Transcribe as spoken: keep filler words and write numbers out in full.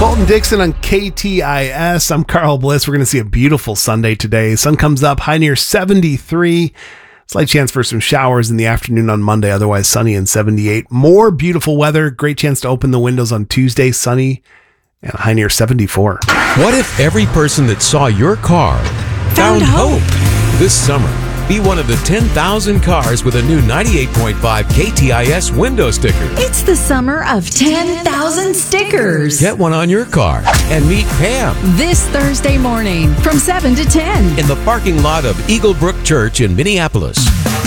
Colton Dixon on K T I S. I'm Carl Bliss. We're going to see a beautiful Sunday today. Sun comes up, high near seventy-three. Slight chance for some showers in the afternoon on Monday, otherwise sunny and seventy-eight. More beautiful weather. Great chance to open the windows on Tuesday, sunny and high near seventy-four. What if every person that saw your car found, Found hope. hope? This summer, be one of the ten thousand cars with a new ninety-eight point five K T I S window sticker. It's the summer of ten thousand stickers. Get one on your car and meet Pam This Thursday morning from seven to ten. in the parking lot of Eagle Brook Church in Minneapolis.